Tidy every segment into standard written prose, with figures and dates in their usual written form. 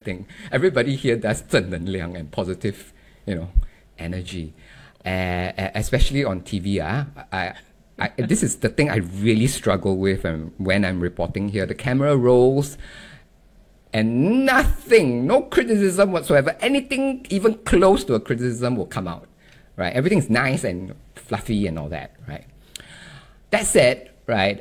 thing. Everybody here does 正能量 and positive, energy. Especially on TV. This is the thing I really struggle with when I'm reporting here. The camera rolls and no criticism whatsoever. Anything even close to a criticism will come out, right? Everything's nice and fluffy and all that, right? That said, right,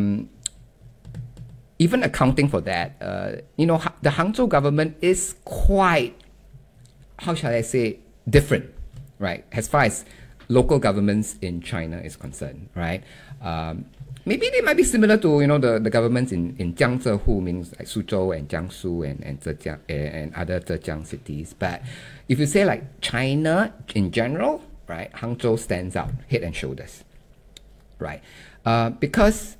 even accounting for that, the Hangzhou government is quite, how shall I say, different, right, as far as local governments in China is concerned, right? Maybe they might be similar to, the governments in Jiangzehu, means like Suzhou and Jiangsu and Zhejiang and other Zhejiang cities. But if you say like China in general, right, Hangzhou stands out head and shoulders, right? Because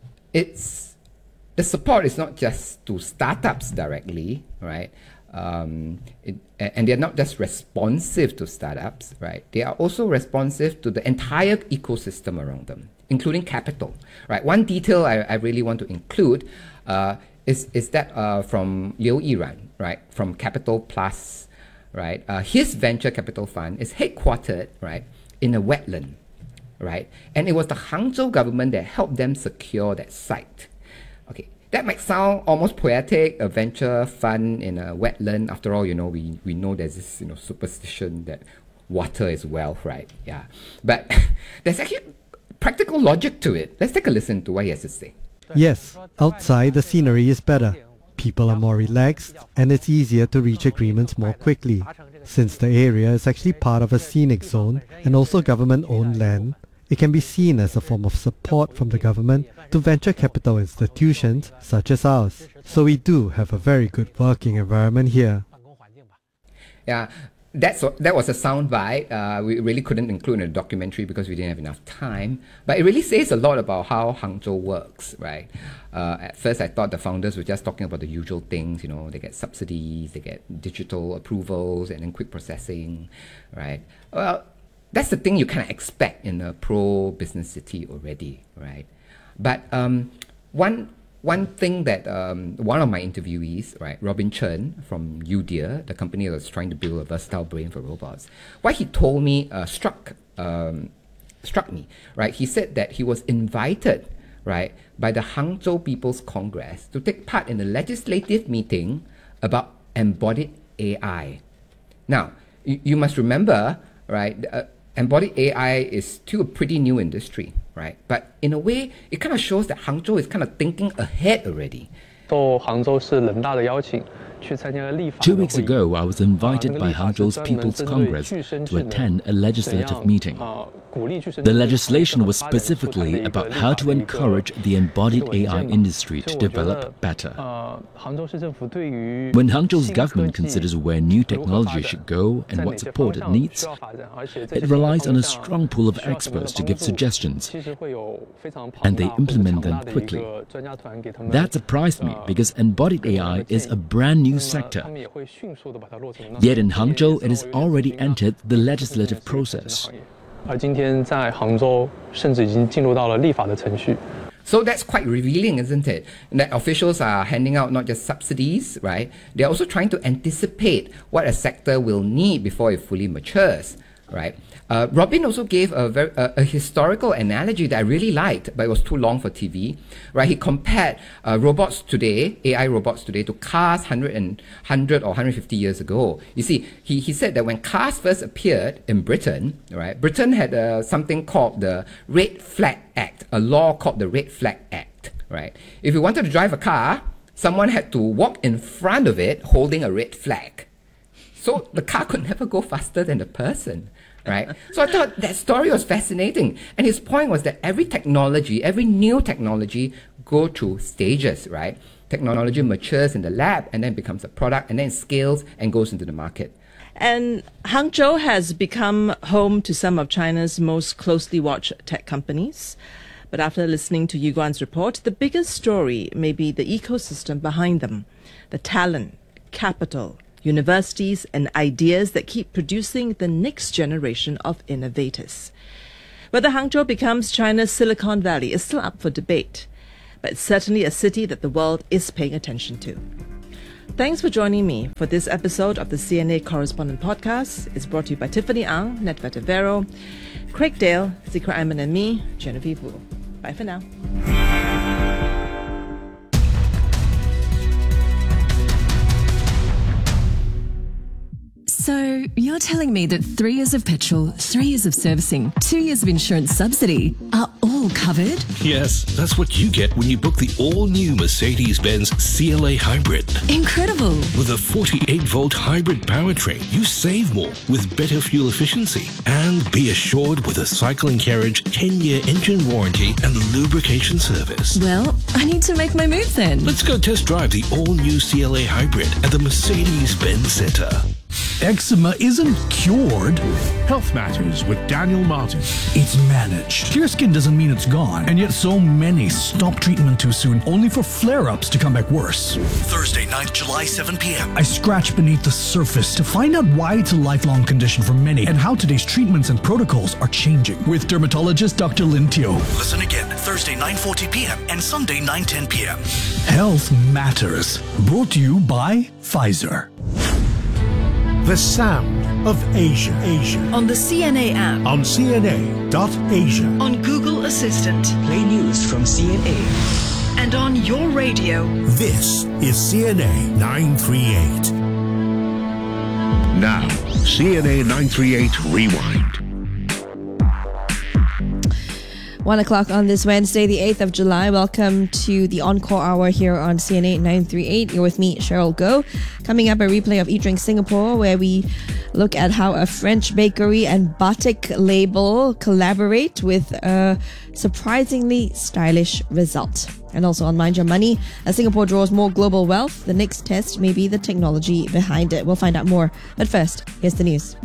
the support is not just to startups directly, right? And they're not just responsive to startups, right? They are also responsive to the entire ecosystem around them, including capital, right? One detail I really want to include is that from Liu Yiran, right, from Capital Plus, right? His venture capital fund is headquartered, right, in a wetland, right? And it was the Hangzhou government that helped them secure that site. Okay, that might sound almost poetic, a venture fund in a wetland. After all, we know there's this, superstition that water is wealth, right? Yeah. But there's actually practical logic to it. Let's take a listen to what he has to say. Yes, outside the scenery is better. People are more relaxed and it's easier to reach agreements more quickly. Since the area is actually part of a scenic zone and also government-owned land, it can be seen as a form of support from the government to venture capital institutions such as ours. So we do have a very good working environment here. Yeah, that was a soundbite. We really couldn't include in a documentary because we didn't have enough time. But it really says a lot about how Hangzhou works, right? At first, I thought the founders were just talking about the usual things. They get subsidies, they get digital approvals, and then quick processing, right? Well, that's the thing you kind of expect in a pro-business city already, right? But one thing that one of my interviewees, right, Robin Chen from Udia, the company that was trying to build a versatile brain for robots, what he told me struck me, right? He said that he was invited, right, by the Hangzhou People's Congress to take part in a legislative meeting about embodied AI. Now, you must remember, right, embodied AI is still a pretty new industry, right? But in a way, it kind of shows that Hangzhou is kind of thinking ahead already. 2 weeks ago, I was invited by Hangzhou's People's Congress to attend a legislative meeting. The legislation was specifically about how to encourage the embodied AI industry to develop better. When Hangzhou's government considers where new technology should go and what support it needs, it relies on a strong pool of experts to give suggestions, and they implement them quickly. That surprised me because embodied AI is a brand new sector. Yet in Hangzhou, it has already entered the legislative process. So that's quite revealing, isn't it? That officials are handing out not just subsidies, right? They're also trying to anticipate what a sector will need before it fully matures, right? Robin also gave a historical analogy that I really liked, but it was too long for TV, right? He compared robots today, AI robots today, to cars 100 or 150 years ago. You see, he said that when cars first appeared in Britain, right, Britain had something called the Red Flag Act, a law called the Red Flag Act, right? If you wanted to drive a car, someone had to walk in front of it holding a red flag. So the car could never go faster than the person. Right? So I thought that story was fascinating. And his point was that every new technology go through stages, right? Technology matures in the lab and then becomes a product and then scales and goes into the market. And Hangzhou has become home to some of China's most closely watched tech companies. But after listening to Yu Guan's report, the biggest story may be the ecosystem behind them, the talent, capital, universities and ideas that keep producing the next generation of innovators. Whether Hangzhou becomes China's Silicon Valley is still up for debate, but it's certainly a city that the world is paying attention to. Thanks for joining me for this episode of the CNA Correspondent Podcast. It's brought to you by Tiffany Ang, Netva Tavero, Craig Dale, Zikra Ayman, and me, Genevieve Wu. Bye for now. So, you're telling me that 3 years of petrol, 3 years of servicing, 2 years of insurance subsidy are all covered? Yes, that's what you get when you book the all-new Mercedes-Benz CLA Hybrid. Incredible! With a 48-volt hybrid powertrain, you save more with better fuel efficiency. And be assured with a cycle and carriage 10-year engine warranty and lubrication service. Well, I need to make my move then. Let's go test drive the all-new CLA Hybrid at the Mercedes-Benz Center. Eczema isn't cured. Health Matters with Daniel Martin. It's managed. Clear skin doesn't mean it's gone, and yet so many stop treatment too soon only for flare-ups to come back worse. Thursday night, July 7 p.m. I scratch beneath the surface to find out why it's a lifelong condition for many and how today's treatments and protocols are changing with dermatologist Dr. Lin Teo. Listen again, Thursday 9:40 p.m. and Sunday 9:10 p.m. Health Matters. Brought to you by Pfizer. The Sound of Asia. On the CNA app. On CNA.Asia. On Google Assistant. Play news from CNA. And on your radio. This is CNA 938. Now, CNA 938 Rewind. 1 o'clock on this Wednesday, the 8th of July. Welcome to the Encore Hour here on CNA 938. You're with me, Cheryl Goh. Coming up, a replay of Eat Drink Singapore, where we look at how a French bakery and batik label collaborate with a surprisingly stylish result. And also on Mind Your Money, as Singapore draws more global wealth, the next test may be the technology behind it. We'll find out more. But first, here's the news.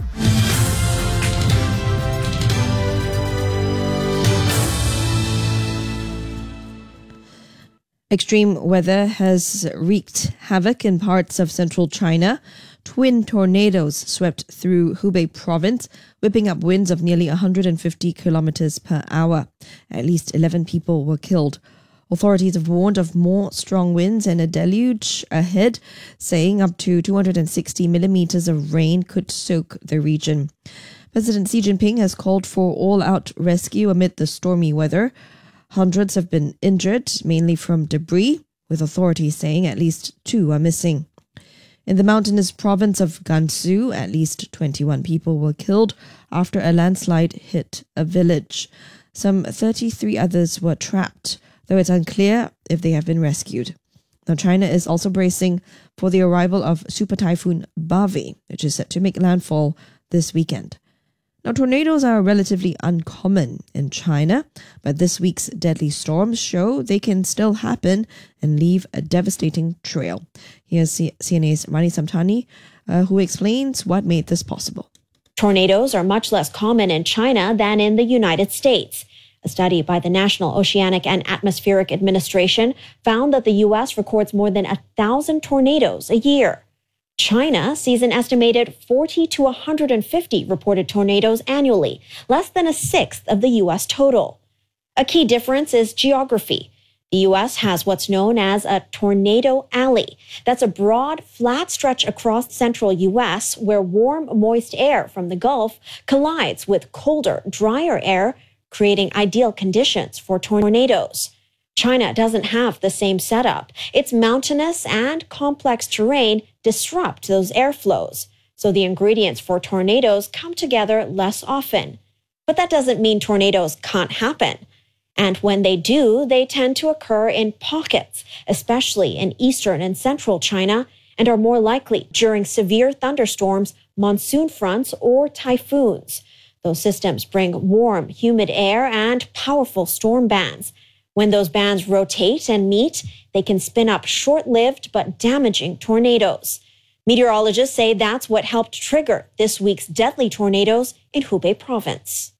Extreme weather has wreaked havoc in parts of central China. Twin tornadoes swept through Hubei province, whipping up winds of nearly 150 kilometers per hour. At least 11 people were killed. Authorities have warned of more strong winds and a deluge ahead, saying up to 260 millimeters of rain could soak the region. President Xi Jinping has called for all-out rescue amid the stormy weather. Hundreds have been injured, mainly from debris, with authorities saying at least 2 are missing. In the mountainous province of Gansu, at least 21 people were killed after a landslide hit a village. Some 33 others were trapped, though it's unclear if they have been rescued. Now, China is also bracing for the arrival of Super Typhoon Bavi, which is set to make landfall this weekend. Now, tornadoes are relatively uncommon in China, but this week's deadly storms show they can still happen and leave a devastating trail. Here's CNA's Rani Samtani, who explains what made this possible. Tornadoes are much less common in China than in the United States. A study by the National Oceanic and Atmospheric Administration found that the U.S. records more than 1,000 tornadoes a year. China sees an estimated 40 to 150 reported tornadoes annually, less than a sixth of the U.S. total. A key difference is geography. The U.S. has what's known as a tornado alley. That's a broad, flat stretch across central U.S. where warm, moist air from the Gulf collides with colder, drier air, creating ideal conditions for tornadoes. China doesn't have the same setup. Its mountainous and complex terrain disrupt those airflows, so the ingredients for tornadoes come together less often. But that doesn't mean tornadoes can't happen. And when they do, they tend to occur in pockets, especially in eastern and central China, and are more likely during severe thunderstorms, monsoon fronts, or typhoons. Those systems bring warm, humid air and powerful storm bands. When those bands rotate and meet, they can spin up short-lived but damaging tornadoes. Meteorologists say that's what helped trigger this week's deadly tornadoes in Hubei province.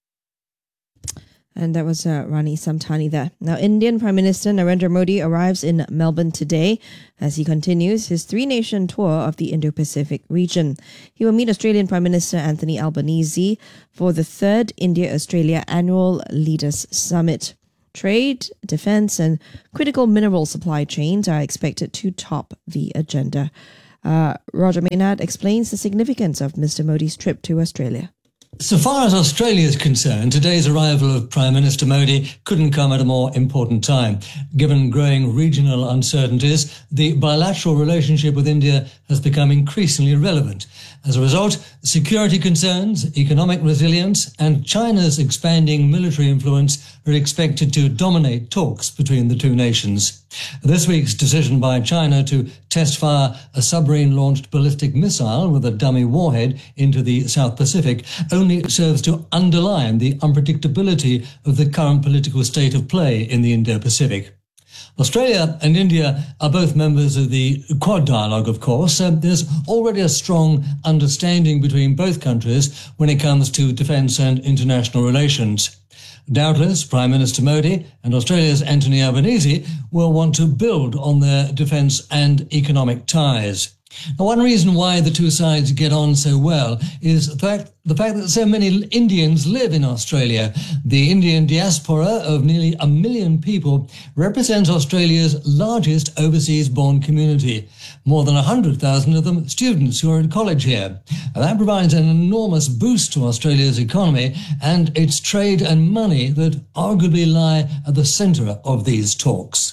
And that was Rani Samtani there. Now, Indian Prime Minister Narendra Modi arrives in Melbourne today as he continues his 3-nation tour of the Indo-Pacific region. He will meet Australian Prime Minister Anthony Albanese for the 3rd India-Australia Annual Leaders Summit. Trade, defense, and critical mineral supply chains are expected to top the agenda. Roger Maynard explains the significance of Mr. Modi's trip to Australia. So far as Australia is concerned, today's arrival of Prime Minister Modi couldn't come at a more important time. Given growing regional uncertainties, the bilateral relationship with India has become increasingly relevant. As a result, security concerns, economic resilience, and China's expanding military influence are expected to dominate talks between the two nations. This week's decision by China to test-fire a submarine-launched ballistic missile with a dummy warhead into the South Pacific only serves to underline the unpredictability of the current political state of play in the Indo-Pacific. Australia and India are both members of the Quad Dialogue, of course. There's already a strong understanding between both countries when it comes to defence and international relations. Doubtless, Prime Minister Modi and Australia's Anthony Albanese will want to build on their defence and economic ties. Now, one reason why the two sides get on so well is the fact that so many Indians live in Australia. The Indian diaspora of nearly 1 million people represents Australia's largest overseas-born community. More than 100,000 of them students who are at college here. And that provides an enormous boost to Australia's economy and its trade and money that arguably lie at the centre of these talks.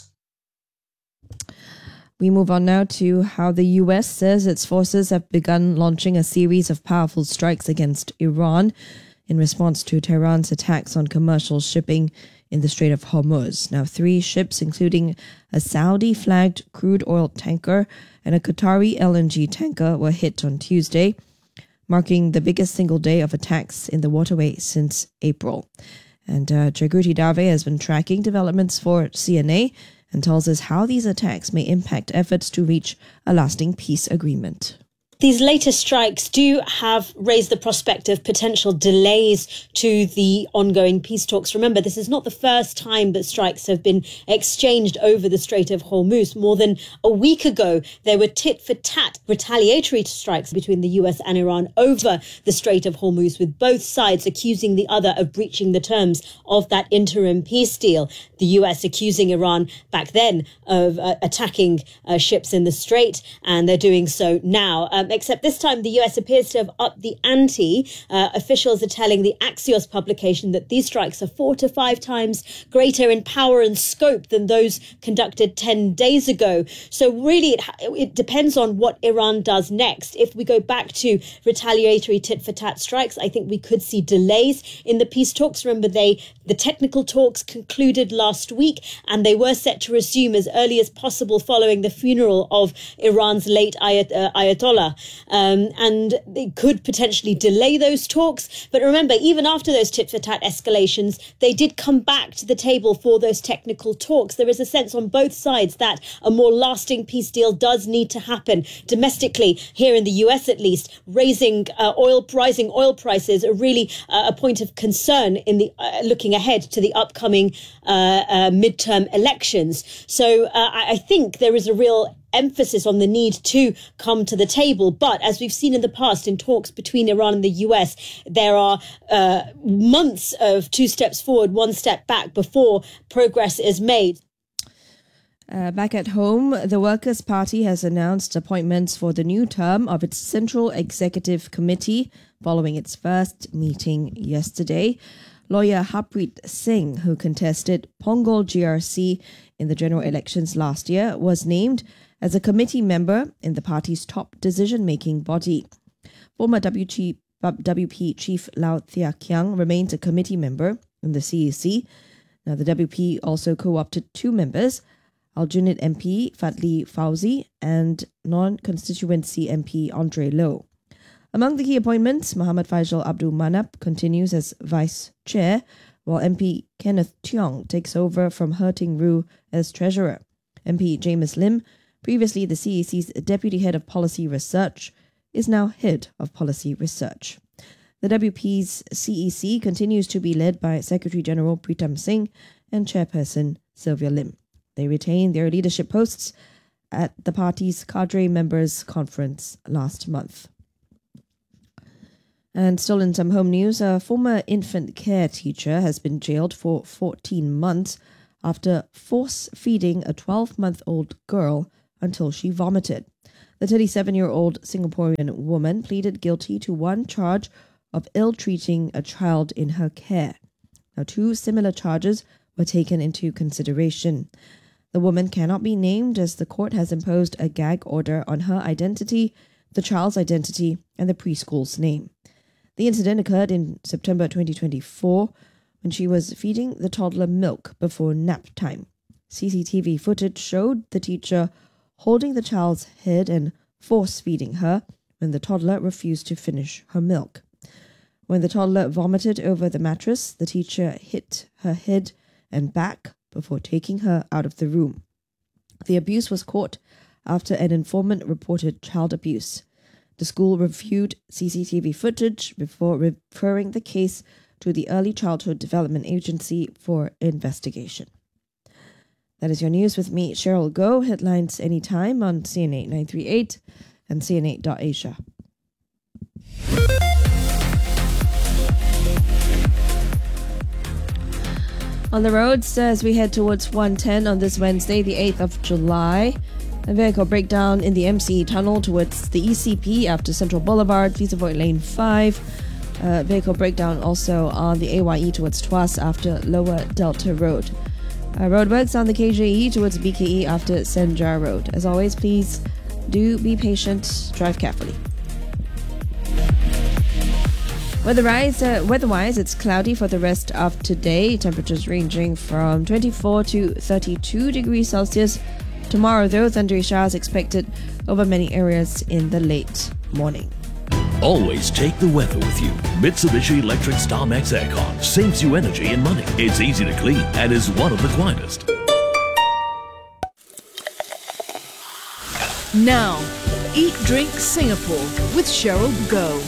We move on now to how the US says its forces have begun launching a series of powerful strikes against Iran in response to Tehran's attacks on commercial shipping in the Strait of Hormuz. Now, 3 ships, including a Saudi-flagged crude oil tanker and a Qatari LNG tanker, were hit on Tuesday, marking the biggest single day of attacks in the waterway since April. And Jagruti Dave has been tracking developments for CNA and tells us how these attacks may impact efforts to reach a lasting peace agreement. These latest strikes do have raised the prospect of potential delays to the ongoing peace talks. Remember, this is not the first time that strikes have been exchanged over the Strait of Hormuz. More than a week ago, there were tit-for-tat retaliatory strikes between the US and Iran over the Strait of Hormuz, with both sides accusing the other of breaching the terms of that interim peace deal. The US accusing Iran back then of attacking ships in the strait, and they're doing so now. Except this time, the US appears to have upped the ante. Officials are telling the Axios publication that these strikes are 4 to 5 times greater in power and scope than those conducted 10 days ago. So really, it depends on what Iran does next. If we go back to retaliatory tit-for-tat strikes, I think we could see delays in the peace talks. Remember, the technical talks concluded last week, and they were set to resume as early as possible following the funeral of Iran's late Ayatollah. And they could potentially delay those talks. But remember, even after those tit-for-tat escalations, they did come back to the table for those technical talks. There is a sense on both sides that a more lasting peace deal does need to happen. Domestically, here in the US at least, rising oil prices are really a point of concern in the looking ahead to the upcoming midterm elections. So I think there is a real emphasis on the need to come to the table. But as we've seen in the past in talks between Iran and the US, there are months of 2 steps forward, 1 step back before progress is made. Back at home, the Workers' Party has announced appointments for the new term of its Central Executive Committee following its first meeting yesterday. Lawyer Harpreet Singh, who contested Punggol GRC in the general elections last year, was named as a committee member in the party's top decision-making body. Former WP Chief Lau Thia Kiang remains a committee member in the CEC. Now, the WP also co-opted 2 members, Aljunied MP Fadli Fauzi and non-constituency MP Andre Loh. Among the key appointments, Muhammad Faisal Abdul Manap continues as Vice Chair, while MP Kenneth Tiong takes over from He Ting Ru as Treasurer. MP James Lim, previously the CEC's Deputy Head of Policy Research, is now Head of Policy Research. The WP's CEC continues to be led by Secretary General Pritam Singh and Chairperson Sylvia Lim. They retain their leadership posts at the party's cadre members' conference last month. And still in some home news, a former infant care teacher has been jailed for 14 months after force feeding a 12-month-old girl until she vomited. The 37-year-old Singaporean woman pleaded guilty to one charge of ill-treating a child in her care. Now, 2 similar charges were taken into consideration. The woman cannot be named as the court has imposed a gag order on her identity, the child's identity, and the preschool's name. The incident occurred in September 2024 when she was feeding the toddler milk before nap time. CCTV footage showed the teacher holding the child's head and force-feeding her when the toddler refused to finish her milk. When the toddler vomited over the mattress, the teacher hit her head and back before taking her out of the room. The abuse was caught after an informant reported child abuse. The school reviewed CCTV footage before referring the case to the Early Childhood Development Agency for investigation. That is your news with me, Cheryl Goh. Headlines anytime on CNA 938 and CNA.Asia. On the roads, as we head towards 110 on this Wednesday, the 8th of July, a vehicle breakdown in the MCE tunnel towards the ECP after Central Boulevard. Please avoid lane 5. Vehicle breakdown also on the AYE towards Tuas after Lower Delta Road. Roadworks on the KJE towards BKE after Senja Road. As always, please do be patient, drive carefully. Weather-wise, it's cloudy for the rest of today. Temperatures ranging from 24 to 32 degrees Celsius. Tomorrow, though, thundery showers expected over many areas in the late morning. Always take the weather with you. Mitsubishi Electric StarMax Aircon saves you energy and money. It's easy to clean and is one of the quietest. Now, Eat Drink Singapore with Cheryl Goh.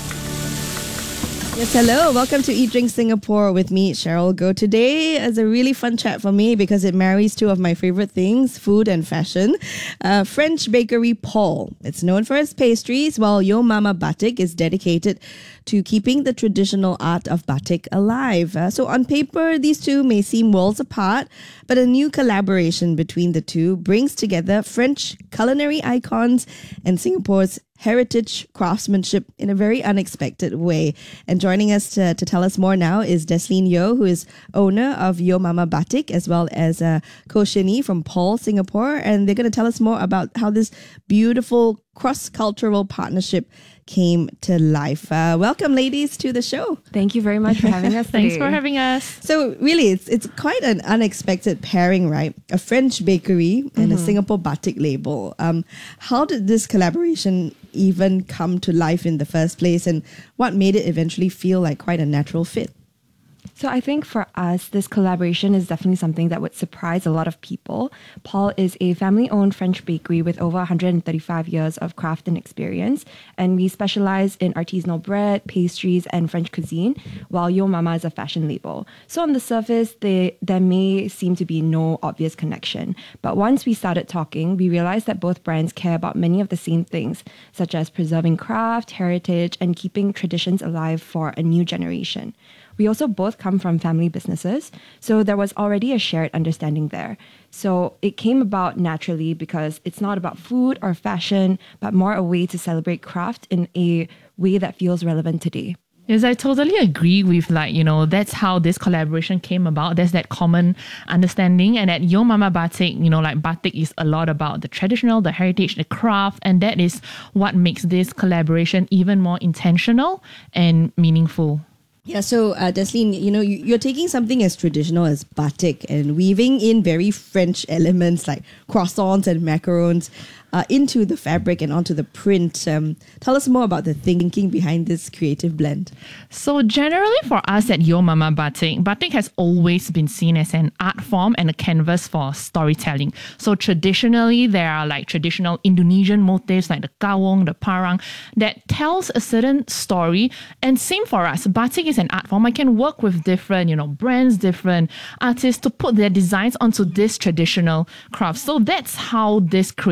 Yes, hello. Welcome to Eat Drink Singapore with me, Cheryl Goh. Today is a really fun chat for me because it marries 2 of my favorite things, food and fashion. French bakery Paul. It's known for its pastries, while Yo Mama Batik is dedicated to keeping the traditional art of batik alive. So on paper, these 2 may seem worlds apart, but a new collaboration between the 2 brings together French culinary icons and Singapore's heritage craftsmanship in a very unexpected way. And joining us to tell us more now is Deslene Yeoh, who is owner of Yo Mama Batik, as well as Ko Shin Yee from Paul Singapore. And they're going to tell us more about how this beautiful cross-cultural partnership came to life. Welcome, ladies, to the show. Thank you very much for having us today. Thanks for having us. So really, it's quite an unexpected pairing, right? A French bakery and a Singapore batik label. How did this collaboration even come to life in the first place, and what made it eventually feel like quite a natural fit? So I think for us, this collaboration is definitely something that would surprise a lot of people. Paul is a family-owned French bakery with over 135 years of craft and experience, and we specialize in artisanal bread, pastries, and French cuisine, while Yo Mama is a fashion label. So on the surface, there may seem to be no obvious connection. But once we started talking, we realized that both brands care about many of the same things, such as preserving craft, heritage, and keeping traditions alive for a new generation. We also both come from family businesses, so there was already a shared understanding there. So it came about naturally because it's not about food or fashion, but more a way to celebrate craft in a way that feels relevant today. Yes, I totally agree with that's how this collaboration came about. There's that common understanding. And at Yo Mama Batik, batik is a lot about the traditional, the heritage, the craft. And that is what makes this collaboration even more intentional and meaningful. Yeah, so Deslene, you're taking something as traditional as batik and weaving in very French elements like croissants and macarons into the fabric and onto the print. Tell us more about the thinking behind this creative blend. So generally for us at Yo Mama Batik, batik has always been seen as an art form and a canvas for storytelling. So traditionally, there are traditional Indonesian motifs like the kawong, the parang, that tells a certain story. And same for us, batik is an art form. I can work with different, brands, different artists to put their designs onto this traditional craft. So that's how this creative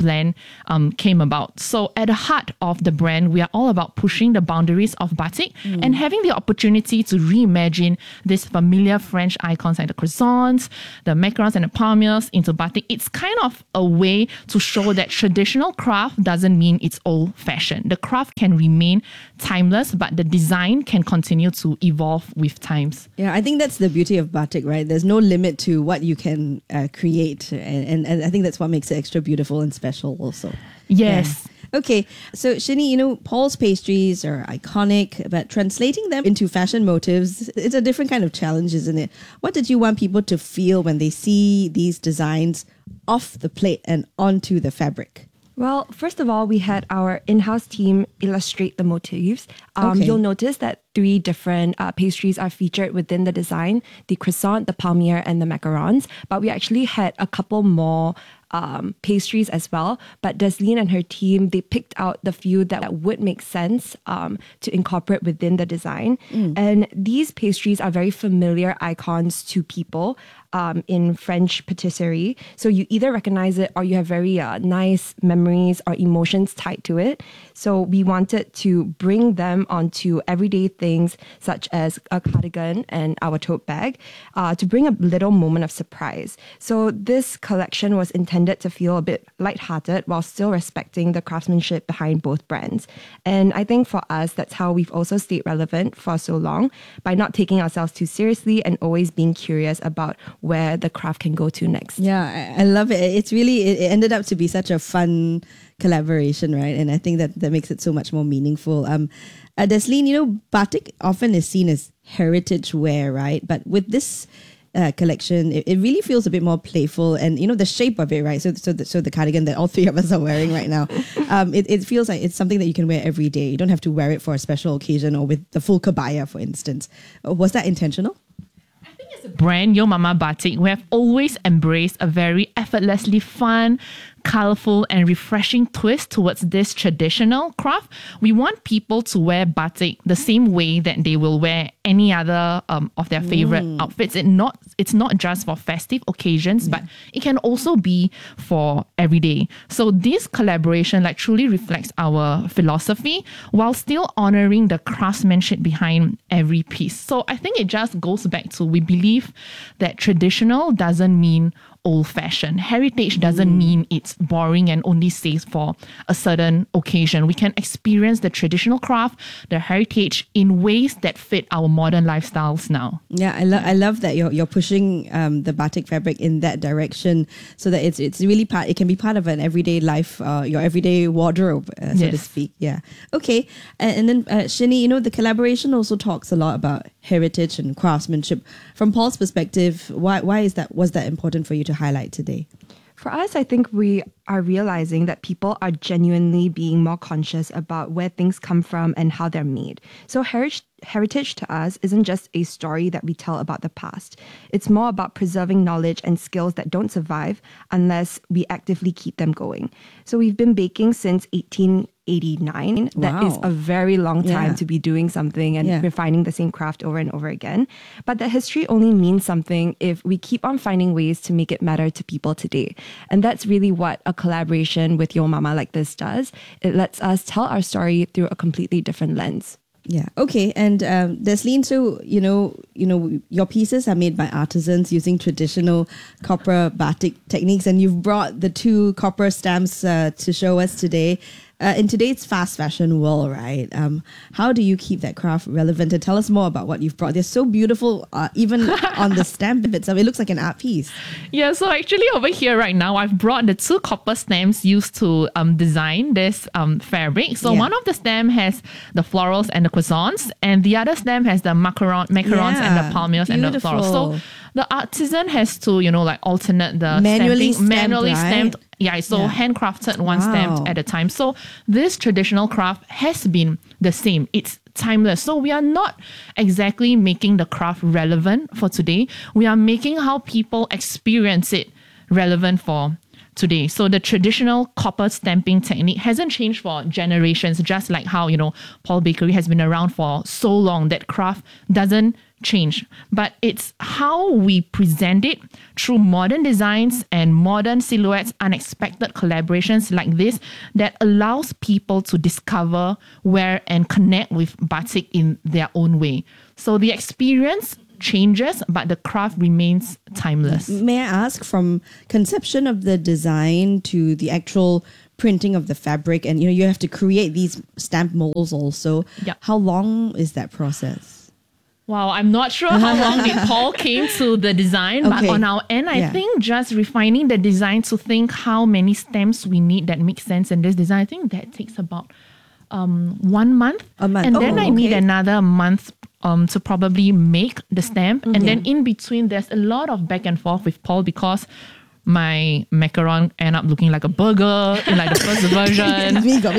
blend came about. So at the heart of the brand, we are all about pushing the boundaries of batik and having the opportunity to reimagine these familiar French icons like the croissants, the macarons and the palmiers into batik. It's kind of a way to show that traditional craft doesn't mean it's old-fashioned. The craft can remain timeless, but the design can continue to evolve with times. Yeah, I think that's the beauty of batik, right? There's no limit to what you can create, and I think that's what makes it extra beautiful and special also. Yes. Yeah. Okay, so Shini, Paul's pastries are iconic, but translating them into fashion motifs, it's a different kind of challenge, isn't it? What did you want people to feel when they see these designs off the plate and onto the fabric? Well, first of all, we had our in-house team illustrate the motifs. You'll notice that 3 different pastries are featured within the design: the croissant, the palmier, and the macarons. But we actually had a couple more pastries as well. But Desleen and her team, they picked out the few that would make sense to incorporate within the design. And these pastries are very familiar icons to people in French patisserie. So you either recognize it or you have very nice memories or emotions tied to it. So we wanted to bring them onto everyday things such as a cardigan and our tote bag to bring a little moment of surprise. So this collection was intended to feel a bit lighthearted while still respecting the craftsmanship behind both brands. And I think for us, that's how we've also stayed relevant for so long, by not taking ourselves too seriously and always being curious about where the craft can go to next. Yeah, I love it. It's really, it ended up to be such a fun collaboration, right? And I think that makes it so much more meaningful. Desleen, batik often is seen as heritage wear, right? But with this collection, it really feels a bit more playful, and the shape of it, right? So the cardigan that all 3 of us are wearing right now, it feels like it's something that you can wear every day. You don't have to wear it for a special occasion or with the full kabaya, for instance. Was that intentional? Brand Yo Mama Batik, we have always embraced a very effortlessly fun, colorful and refreshing twist towards this traditional craft. We want people to wear batik the same way that they will wear any other of their favorite outfits. It's not just for festive occasions, but it can also be for everyday. So this collaboration truly reflects our philosophy while still honoring the craftsmanship behind every piece. So I think it just goes back to, we believe that traditional doesn't mean old-fashioned. Heritage doesn't mean it's boring and only stays for a certain occasion. We can experience the traditional craft, the heritage, in ways that fit our modern lifestyles now. Yeah, I love that you're pushing the batik fabric in that direction, so that it's really it can be part of an everyday life, your everyday wardrobe, so to speak. Yeah. Okay. And then Shini, the collaboration also talks a lot about heritage and craftsmanship. From Paul's perspective, why was that important for you to highlight today? For us, I think we are realizing that people are genuinely being more conscious about where things come from and how they're made. So heritage to us isn't just a story that we tell about the past. It's more about preserving knowledge and skills that don't survive unless we actively keep them going. So we've been baking since 1889. That is a very long time to be doing something and refining the same craft over and over again. But the history only means something if we keep on finding ways to make it matter to people today. And that's really what a collaboration with Yo Mama like this does. It lets us tell our story through a completely different lens. Yeah. Okay. And Desleen, so your pieces are made by artisans using traditional copper batik techniques, and you've brought the 2 copper stamps to show us today. In today's fast fashion world, right? How do you keep that craft relevant? And tell us more about what you've brought. They're so beautiful, even on the stamp itself. It looks like an art piece. Yeah, so actually over here right now, I've brought the 2 copper stamps used to design this fabric. So one of the stamp has the florals and the croissants, and the other stamp has the macarons and the palmiers and the florals. So the artisan has to, alternate the manually stamped. Yeah, so handcrafted one stamp at a time. So this traditional craft has been the same. It's timeless. So we are not exactly making the craft relevant for today. We are making how people experience it relevant for today. So the traditional copper stamping technique hasn't changed for generations, just like how, Paul Bakery has been around for so long that craft doesn't change. But it's how we present it through modern designs and modern silhouettes, unexpected collaborations like this that allows people to discover where and connect with batik in their own way. So the experience changes, but the craft remains timeless. May I ask, from conception of the design to the actual printing of the fabric, and you have to create these stamp molds also, how long is that process? Wow, I'm not sure how long did Paul came to the design, but on our end, I think just refining the design to think how many stamps we need that make sense in this design, I think that takes about 1 month. And then I need another month to probably make the stamp. And then in between, there's a lot of back and forth with Paul because my macaron end up looking like a burger in like the first version.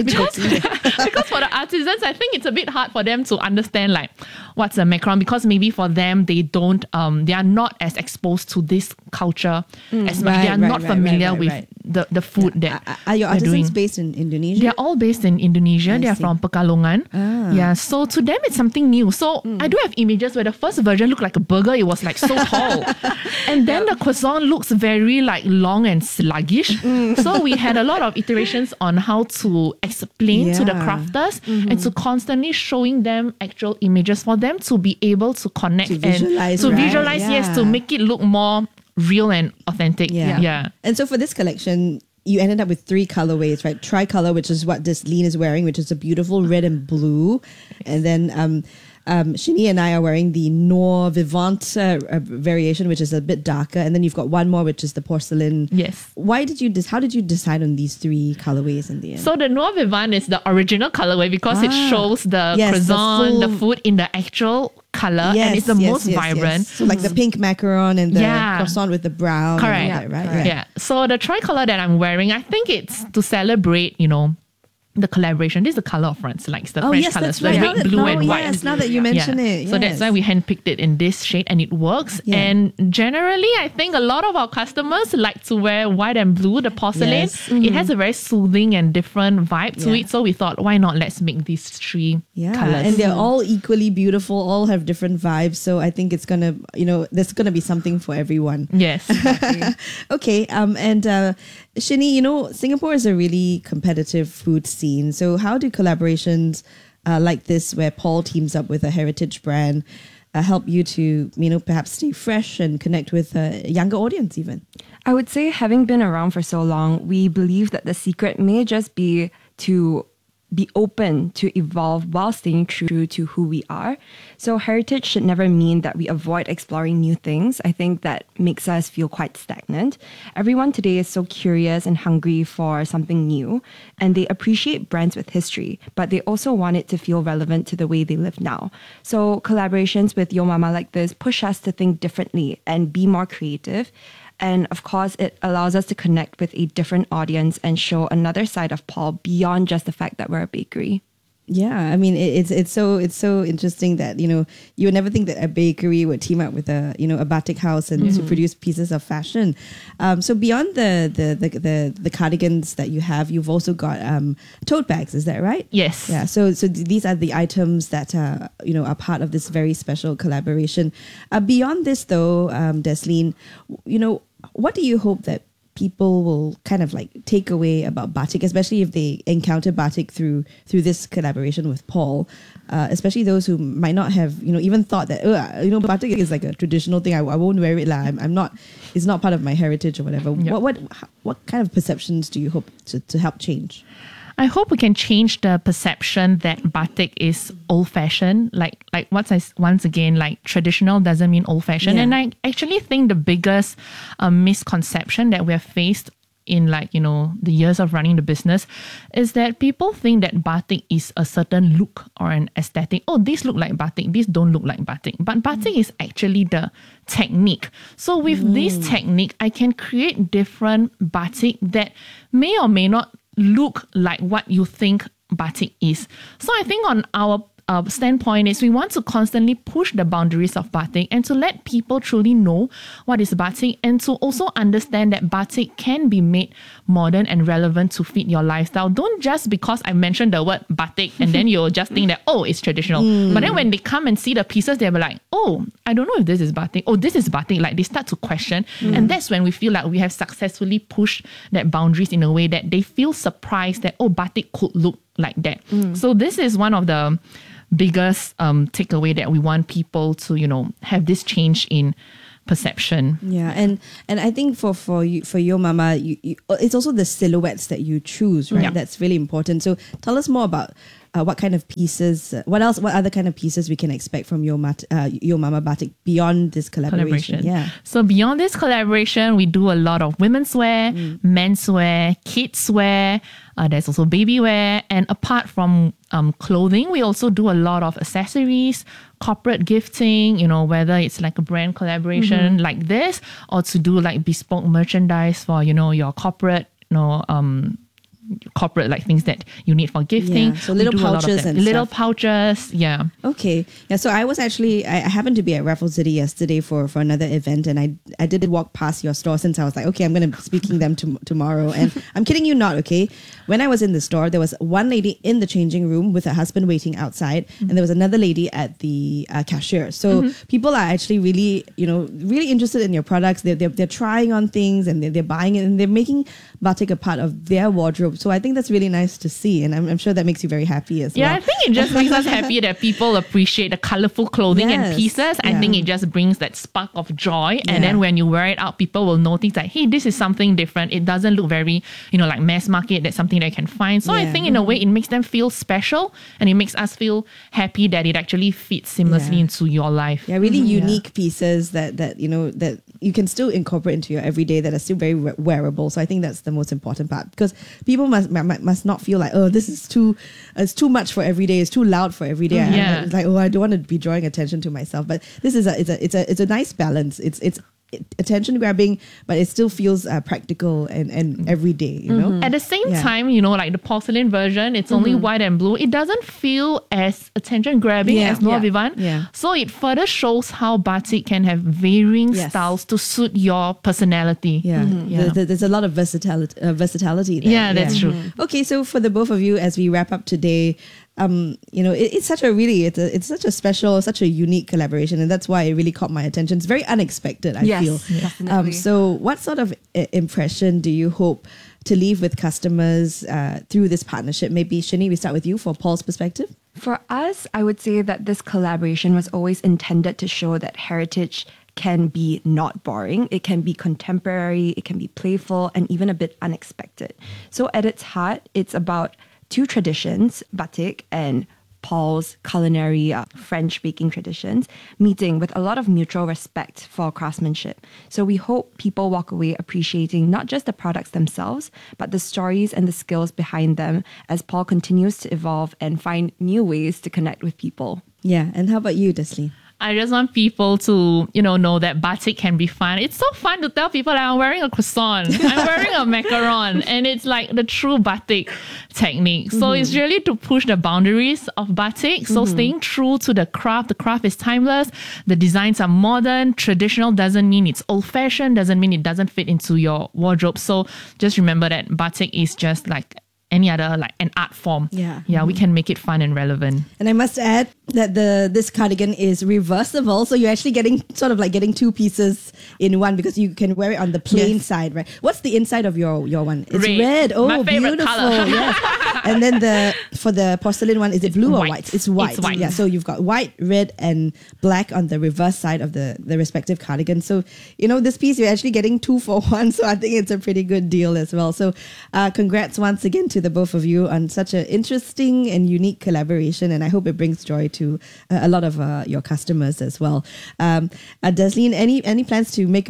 because for the artisans, I think it's a bit hard for them to understand like what's a macaron, because maybe for them they don't they are not as exposed to this culture as much. They are not familiar with the food that are your artisans doing. Based in Indonesia? They're all based in Indonesia. They are from Pekalongan. Yeah, so to them it's something new. So I do have images where the first version looked like a burger. It was like so tall, and then the croissant looks very like long and sluggish. So we had a lot of iterations on how to explain to the crafters and to constantly showing them actual images for them to be able to connect to visualize, yes, to make it look more real and authentic. Yeah. And so for this collection, you ended up with 3 colorways, right? Tricolor, which is what Deslene is wearing, which is a beautiful red and blue. And then Shini and I are wearing the Noir Vivant variation, which is a bit darker. And then you've got one more, which is the porcelain. Yes. How did you decide on these 3 colorways in the end? So the Noir Vivant is the original colorway because it shows the croissant, the food in the actual color, and it's the most vibrant. So like the pink macaron and the croissant with the brown. Correct. Right. Yeah. So the tricolor that I'm wearing, I think it's to celebrate, the collaboration. This is the color of France, like it's the French colors, the red, blue, and white. Yes, now that you mention it. So that's why we handpicked it in this shade, and it works. Yeah. And generally, I think a lot of our customers like to wear white and blue, the porcelain. Yes. It has a very soothing and different vibe to it. So we thought, why not? Let's make these 3 colors. And they're all equally beautiful, all have different vibes. So I think it's gonna, there's gonna be something for everyone. Yes. Okay. And Shini, Singapore is a really competitive food scene. So how do collaborations like this, where Paul teams up with a heritage brand, help you to, perhaps stay fresh and connect with a younger audience even? I would say, having been around for so long, we believe that the secret may just be to be open to evolve while staying true to who we are. So heritage should never mean that we avoid exploring new things. I think that makes us feel quite stagnant. Everyone today is so curious and hungry for something new, and they appreciate brands with history, but they also want it to feel relevant to the way they live now. So collaborations with Yo Mama like this push us to think differently and be more creative. And of course, it allows us to connect with a different audience and show another side of Paul beyond just the fact that we're a bakery. Yeah, I mean, it's so interesting that you would never think that a bakery would team up with a batik house and to produce pieces of fashion. So beyond the cardigans that you have, you've also got tote bags. Is that right? Yes. Yeah. So these are the items that are part of this very special collaboration. Beyond this, though, Deslene, what do you hope that people will kind of like take away about batik, especially if they encounter batik through this collaboration with Paul, especially those who might not have even thought that batik is like a traditional thing. I won't wear it lah. It's not part of my heritage or whatever. Yep. What kind of perceptions do you hope to help change? I hope we can change the perception that batik is old-fashioned. Like once again, like traditional doesn't mean old-fashioned. And I actually think the biggest misconception that we have faced in the years of running the business is that people think that batik is a certain look or an aesthetic. Oh, these look like batik, these don't look like batik. But batik is actually the technique. So with this technique, I can create different batik that may or may not look like what you think batik is. So I think on our standpoint is we want to constantly push the boundaries of batik and to let people truly know what is batik and to also understand that batik can be made modern and relevant to fit your lifestyle. Don't just because I mentioned the word batik and then you'll just think that, oh, it's traditional. But then when they come and see the pieces, they'll be like, oh, I don't know if this is batik. Oh, this is batik. Like they start to question. And that's when we feel like we have successfully pushed that boundaries in a way that they feel surprised that, oh, batik could look like that. So this is one of the biggest takeaway that we want people to, have this change in perception. Yeah, and I think for your mama, you, it's also the silhouettes that you choose, right? Yeah. That's really important. So tell us more about what kind of pieces, what other kind of pieces we can expect from your mama batik beyond this collaboration. Yeah. So beyond this collaboration, we do a lot of women's wear, men's wear, kids wear. There's also baby wear, and apart from clothing, we also do a lot of accessories, corporate gifting. Whether it's like a brand collaboration like this, or to do like bespoke merchandise for your corporate, corporate like things that you need for gifting. Yeah, so little pouches and little stuff. pouches. Yeah. Okay. Yeah. So I was actually, I happened to be at Raffles City yesterday for another event, and I did walk past your store since I was like, okay, I'm going to be speaking them tomorrow. And I'm kidding you not, okay? When I was in the store, there was one lady in the changing room with her husband waiting outside, and there was another lady at the cashier. So people are actually really, really interested in your products. They're trying on things and they're buying it, and they're making batik a part of their wardrobe. So I think that's really nice to see, and I'm sure that makes you very happy as well. Yeah, I think it just makes us happy that people appreciate the colorful clothing and pieces. I think it just brings that spark of joy. And then when you wear it out, people will notice that, hey, this is something different. It doesn't look very, like mass market. That's something they can find. So I think in a way it makes them feel special, and it makes us feel happy that it actually fits seamlessly into your life. Yeah, really unique pieces that you can still incorporate into your everyday that are still very wearable. So I think that's the most important part, because people must not feel like, oh, this is it's too much for every day, it's too loud for every day. It's like, oh, I don't want to be drawing attention to myself. But this is it's a nice balance. It's attention grabbing, but it still feels practical and everyday, At the same time, like the porcelain version, it's only white and blue. It doesn't feel as attention grabbing as Noor Vivan. Yeah. So it further shows how batik can have varying styles to suit your personality. Yeah. There's a lot of versatility there. Yeah, that's true. Okay, so for the both of you, as we wrap up today, it's such a really, it's such a special, such a unique collaboration, and that's why it really caught my attention. It's very unexpected, I feel. Definitely. So what sort of impression do you hope to leave with customers through this partnership? Maybe, Shani, we start with you for Paul's perspective. For us, I would say that this collaboration was always intended to show that heritage can be not boring. It can be contemporary, it can be playful, and even a bit unexpected. So at its heart, it's about two traditions, batik and Paul's culinary French baking traditions, meeting with a lot of mutual respect for craftsmanship. So we hope people walk away appreciating not just the products themselves, but the stories and the skills behind them as Paul continues to evolve and find new ways to connect with people. Yeah, and how about you, Desli? I just want people to, know that batik can be fun. It's so fun to tell people that I'm wearing a croissant, I'm wearing a macaron, and it's like the true batik technique. So it's really to push the boundaries of batik. So staying true to the craft is timeless. The designs are modern. Traditional doesn't mean it's old-fashioned, doesn't mean it doesn't fit into your wardrobe. So just remember that batik is just like any other, like an art form. We can make it fun and relevant. And I must add that this cardigan is reversible, so you're actually getting two pieces in one, because you can wear it on the plain side, right? What's the inside of your one? It's red. Oh, my favorite beautiful. color. Yes. And then for the porcelain one, is it blue or white? It's white. It's white. Yeah. So you've got white, red, and black on the reverse side of the respective cardigan. So this piece you're actually getting 2 for 1. So I think it's a pretty good deal as well. So congrats once again to the both of you on such an interesting and unique collaboration, and I hope it brings joy to a lot of your customers as well. Desleen, any plans to make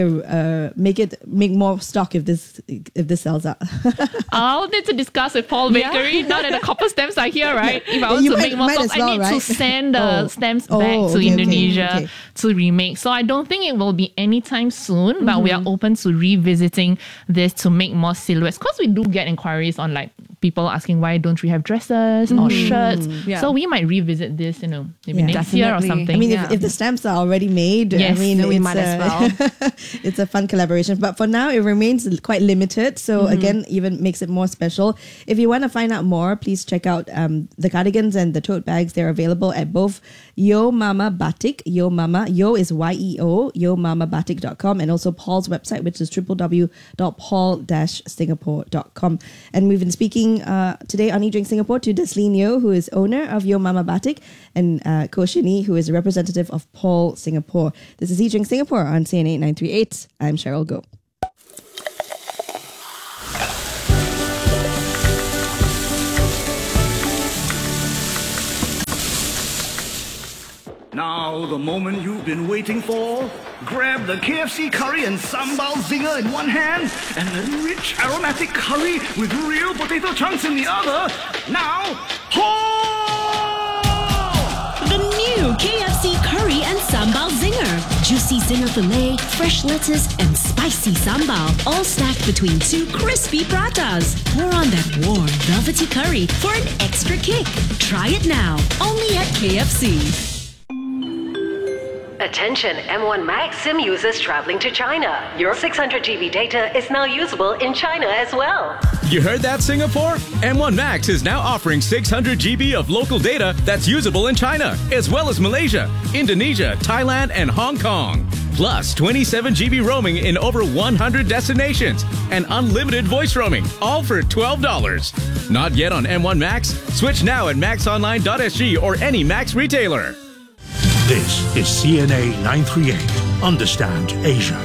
more stock if this sells out? I'll need to discuss with Paul Bakery. Now that the copper stamps are here, right? If I want to make more stock, I need to send the stamps back to Indonesia to remake. So I don't think it will be anytime soon, but we are open to revisiting this to make more silhouettes, because we do get inquiries on like people asking why don't we have dresses or shirts. Yeah. So we might revisit this, maybe next year or something. I mean, if the stamps are already made, yes, I mean, then we might as well. It's a fun collaboration. But for now, it remains quite limited. So again, even makes it more special. If you want to find out more, please check out the cardigans and the tote bags. They're available at both Yo Mama Batik, Yo Mama, Yo is YEO, YoMamaBatik.com, and also Paul's website, which is www.paul-singapore.com. And we've been speaking today on eDrink Singapore to Deslene Yo, who is owner of Yo Mama Batik, and Ko Shini, who is a representative of Paul Singapore. This is eDrink Singapore on CNA 938. I'm Cheryl Goh. Now, the moment you've been waiting for. Grab the KFC curry and sambal zinger in one hand and the rich aromatic curry with real potato chunks in the other. Now, The new KFC curry and sambal zinger. Juicy zinger filet, fresh lettuce, and spicy sambal, all stacked between two crispy pratas. Pour on that warm, velvety curry for an extra kick. Try it now, only at KFC. Attention M1 Max SIM users traveling to China. Your 600 GB data is now usable in China as well. You heard that, Singapore? M1 Max is now offering 600 GB of local data that's usable in China, as well as Malaysia, Indonesia, Thailand, and Hong Kong. Plus 27 GB roaming in over 100 destinations and unlimited voice roaming, all for $12. Not yet on M1 Max? Switch now at maxonline.sg or any Max retailer. This is CNA 938. Understand Asia.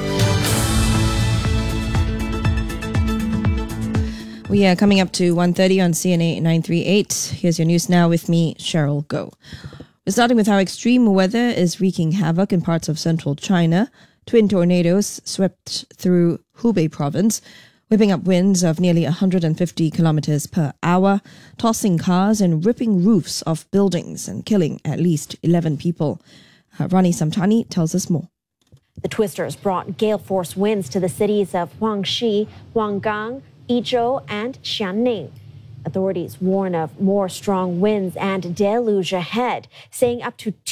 We are coming up to 1:30 on CNA 938. Here's your news now with me, Cheryl Goh. We're starting with how extreme weather is wreaking havoc in parts of central China. Twin tornadoes swept through Hubei province, whipping up winds of nearly 150 kilometers per hour, tossing cars and ripping roofs of buildings and killing at least 11 people. Rani Samtani tells us more. The twisters brought gale-force winds to the cities of Huangshi, Huanggang, Yizhou, and Xianing. Authorities warn of more strong winds and deluge ahead, saying up to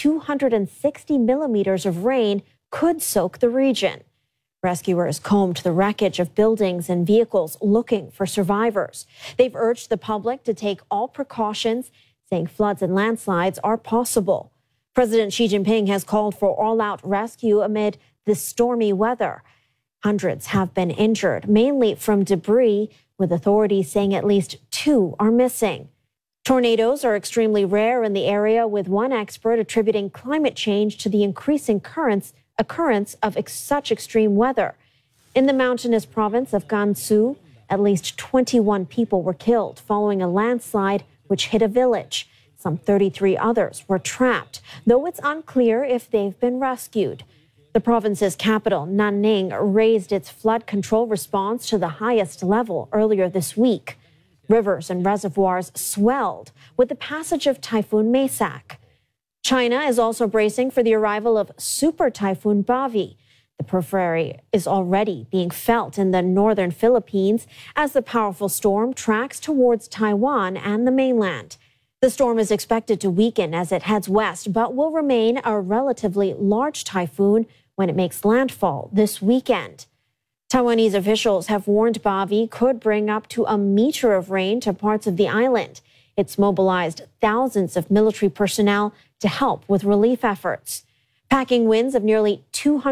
260 millimeters of rain could soak the region. Rescuers combed the wreckage of buildings and vehicles looking for survivors. They've urged the public to take all precautions, saying floods and landslides are possible. President Xi Jinping has called for all-out rescue amid this stormy weather. Hundreds have been injured, mainly from debris, with authorities saying at least 2 are missing. Tornadoes are extremely rare in the area, with one expert attributing climate change to the increasing occurrence of such extreme weather. In the mountainous province of Gansu, at least 21 people were killed following a landslide which hit a village. Some 33 others were trapped, though it's unclear if they've been rescued. The province's capital, Nanning, raised its flood control response to the highest level earlier this week. Rivers and reservoirs swelled with the passage of Typhoon Maysak. China is also bracing for the arrival of Super Typhoon Bavi. The periphery is already being felt in the northern Philippines as the powerful storm tracks towards Taiwan and the mainland. The storm is expected to weaken as it heads west, but will remain a relatively large typhoon when it makes landfall this weekend. Taiwanese officials have warned Bavi could bring up to 1 meter of rain to parts of the island. It's mobilized thousands of military personnel to help with relief efforts. Packing winds of nearly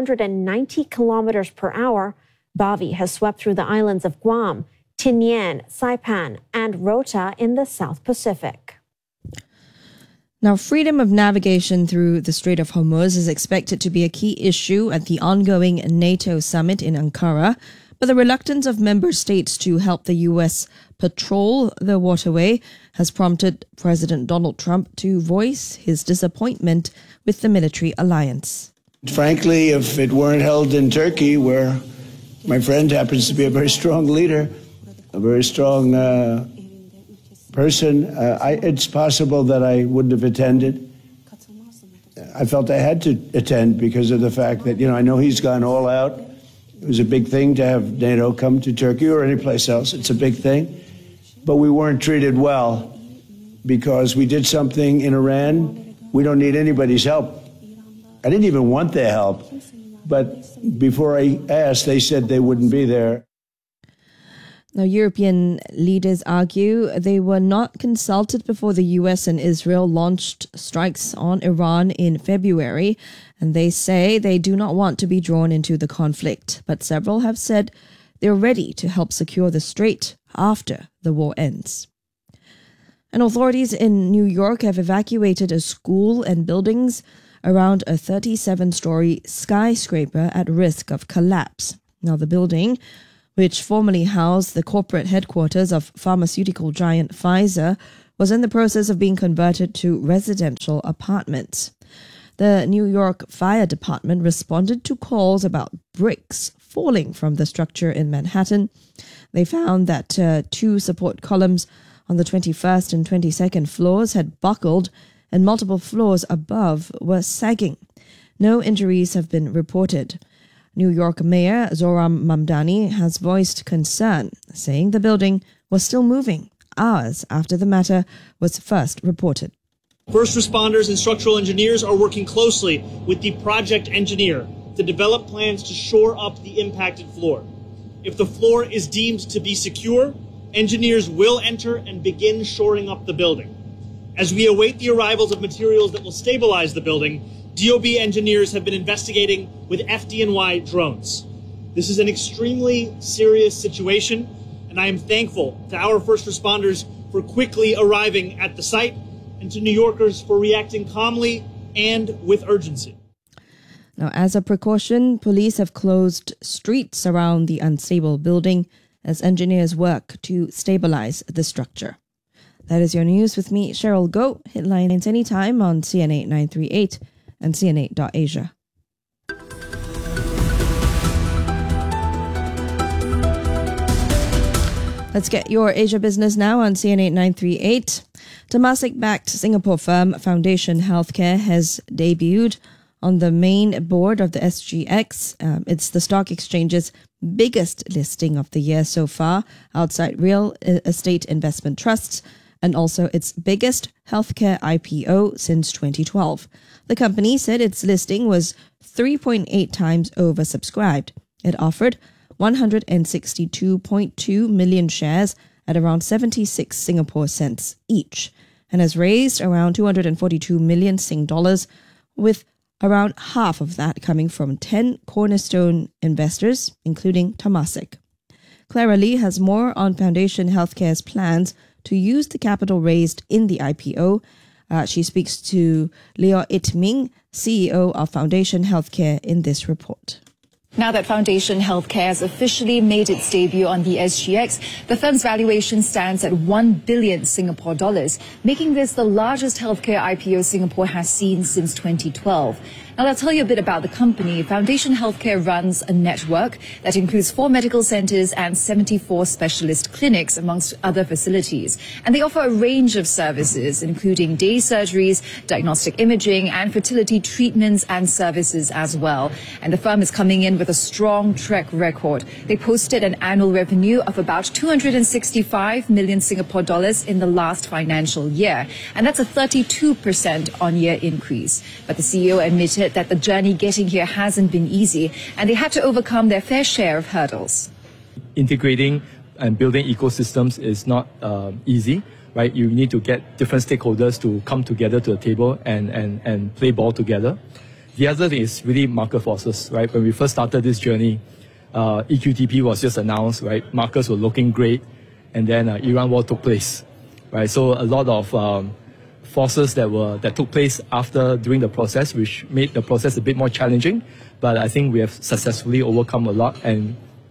290 kilometers per hour, Bavi has swept through the islands of Guam, Tinian, Saipan, and Rota in the South Pacific. Now, freedom of navigation through the Strait of Hormuz is expected to be a key issue at the ongoing NATO summit in Ankara, but the reluctance of member states to help the U.S. patrol the waterway has prompted President Donald Trump to voice his disappointment with the military alliance. Frankly, if it weren't held in Turkey, where my friend happens to be a very strong leader, a very strong person, it's possible that I wouldn't have attended. I felt I had to attend because of the fact that, I know he's gone all out. It was a big thing to have NATO come to Turkey or any place else. It's a big thing. but we weren't treated well because we did something in Iran. We don't need anybody's help. I didn't even want their help, but before I asked, they said they wouldn't be there. Now, European leaders argue they were not consulted before the US and Israel launched strikes on Iran in February, and they say they do not want to be drawn into the conflict. But several have said they're ready to help secure the strait after the war ends. And authorities in New York have evacuated a school and buildings around a 37-story skyscraper at risk of collapse. Now, the building, which formerly housed the corporate headquarters of pharmaceutical giant Pfizer, was in the process of being converted to residential apartments. The New York Fire Department responded to calls about bricks falling from the structure in Manhattan. They found that 2 support columns on the 21st and 22nd floors had buckled, and multiple floors above were sagging. No injuries have been reported. New York Mayor Zohran Mamdani has voiced concern, saying the building was still moving hours after the matter was first reported. First responders and structural engineers are working closely with the project engineer to develop plans to shore up the impacted floor. If the floor is deemed to be secure, engineers will enter and begin shoring up the building. As we await the arrivals of materials that will stabilize the building, DOB engineers have been investigating with FDNY drones. This is an extremely serious situation, and I am thankful to our first responders for quickly arriving at the site and to New Yorkers for reacting calmly and with urgency. Now, as a precaution, police have closed streets around the unstable building as engineers work to stabilize the structure. That is your news with me, Cheryl Goh. Headlines anytime on CNA 938 and CNA.Asia. Let's get your Asia business now on CNA 938. Temasek-backed Singapore firm Foundation Healthcare has debuted on the main board of the SGX. It's the stock exchange's biggest listing of the year so far, outside real estate investment trusts, and also its biggest healthcare IPO since 2012. The company said its listing was 3.8 times oversubscribed. It offered 162.2 million shares at around 76 Singapore cents each, and has raised around 242 million Sing dollars, with around half of that coming from 10 cornerstone investors, including Temasek. Clara Lee has more on Foundation Healthcare's plans to use the capital raised in the IPO. She speaks to Leo It Ming, CEO of Foundation Healthcare, in this report. Now that Foundation Healthcare has officially made its debut on the SGX, the firm's valuation stands at 1 billion Singapore dollars, making this the largest healthcare IPO Singapore has seen since 2012. Now, I'll tell you a bit about the company. Foundation Healthcare runs a network that includes 4 medical centers and 74 specialist clinics, amongst other facilities. And they offer a range of services, including day surgeries, diagnostic imaging, and fertility treatments and services as well. And the firm is coming in with a strong track record. They posted an annual revenue of about 265 million Singapore dollars in the last financial year. And that's a 32% on-year increase. But the CEO admitted that the journey getting here hasn't been easy, and they had to overcome their fair share of hurdles. Integrating and building ecosystems is not easy, right? You need to get different stakeholders to come together to the table and play ball together. The other thing is really market forces, right? When we first started this journey, EQTP was just announced, right? Markets were looking great, and then Iran war took place, right? So a lot of forces that took place during the process, which made the process a bit more challenging. But I think we have successfully overcome a lot, and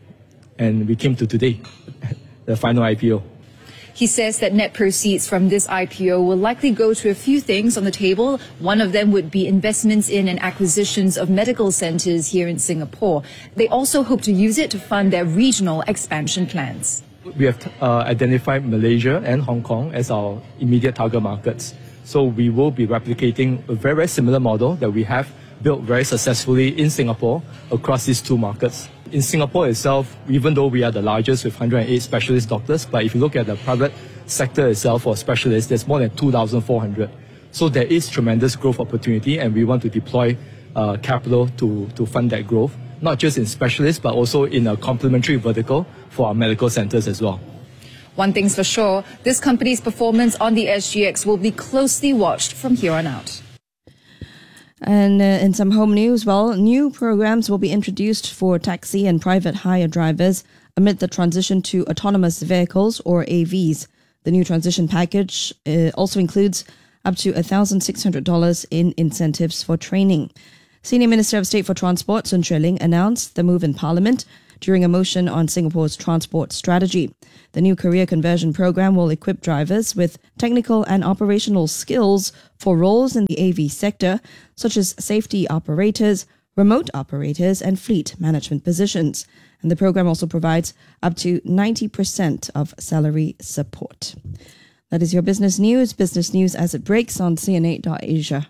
we came to today, the final IPO. He says that net proceeds from this IPO will likely go to a few things on the table. One of them would be investments in and acquisitions of medical centers here in Singapore. They also hope to use it to fund their regional expansion plans. We have identified Malaysia and Hong Kong as our immediate target markets. So we will be replicating a very, very similar model that we have built very successfully in Singapore across these 2 markets. In Singapore itself, even though we are the largest with 108 specialist doctors, but if you look at the private sector itself for specialists, there's more than 2,400. So there is tremendous growth opportunity, and we want to deploy capital to fund that growth, not just in specialists, but also in a complementary vertical for our medical centers as well. One thing's for sure, this company's performance on the SGX will be closely watched from here on out. And in some home news, new programs will be introduced for taxi and private hire drivers amid the transition to autonomous vehicles, or AVs. The new transition package also includes up to $1,600 in incentives for training. Senior Minister of State for Transport, Sun Xueling, announced the move in Parliament during a motion on Singapore's transport strategy. The new career conversion program will equip drivers with technical and operational skills for roles in the AV sector, such as safety operators, remote operators, and fleet management positions. And the program also provides up to 90% of salary support. That is your business news as it breaks on CNA.Asia.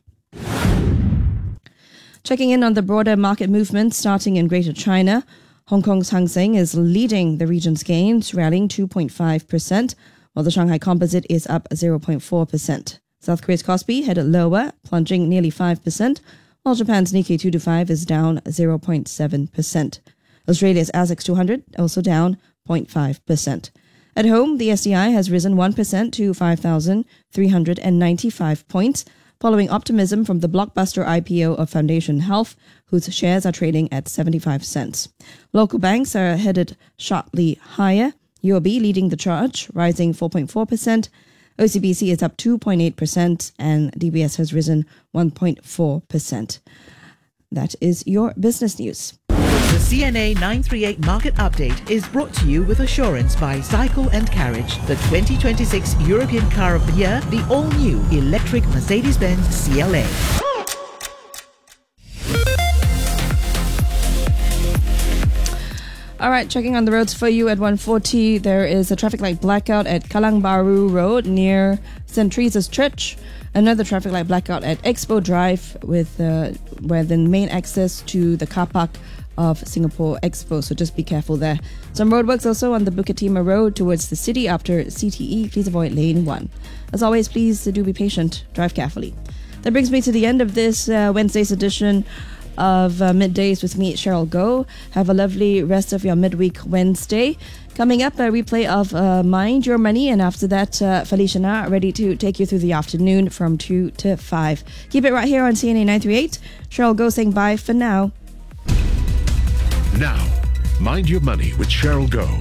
Checking in on the broader market movement starting in Greater China, Hong Kong's Hang Seng is leading the region's gains, rallying 2.5%, while the Shanghai Composite is up 0.4%. South Korea's Kospi headed lower, plunging nearly 5%, while Japan's Nikkei 225 is down 0.7%. Australia's ASX 200 also down 0.5%. At home, the STI has risen 1% to 5,395 points, following optimism from the blockbuster IPO of Foundation Health, whose shares are trading at 75 cents. Local banks are headed sharply higher, UOB leading the charge, rising 4.4%. OCBC is up 2.8%, and DBS has risen 1.4%. That is your business news. The CNA 938 Market Update is brought to you with assurance by Cycle and Carriage, the 2026 European Car of the Year, the all-new electric Mercedes-Benz CLA. All right, checking on the roads for you at 140. There is a traffic light blackout at Kalang Baru Road near St. Teresa's Church. Another traffic light blackout at Expo Drive with where the main access to the car park of Singapore Expo, so just be careful there. Some roadworks also on the Bukit Timah Road towards the city after CTE. Please avoid lane 1. As always, please do be patient. Drive carefully. That brings me to the end of this Wednesday's edition of Middays with me, Cheryl Goh. Have a lovely rest of your midweek Wednesday. Coming up, a replay of Mind Your Money, and after that, Felicia Na ready to take you through the afternoon from 2 to 5. Keep it right here on CNA 938. Cheryl Goh saying bye for now. Now, Mind Your Money with Cheryl Goh.